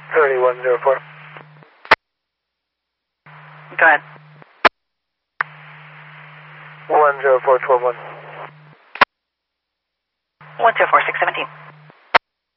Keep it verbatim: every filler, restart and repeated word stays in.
thirty-one zero four. Go ahead. one zero four twelve one. one zero four six seventeen.